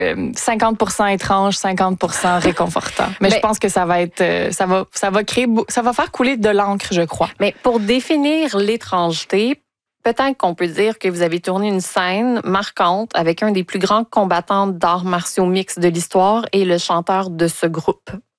50% étrange, 50% réconfortant. Mais je pense que ça va être, ça va faire couler de l'encre, je crois. Mais pour définir l'étrangeté, peut-être qu'on peut dire que vous avez tourné une scène marquante avec un des plus grands combattants d'arts martiaux mixtes de l'histoire et le chanteur de ce groupe.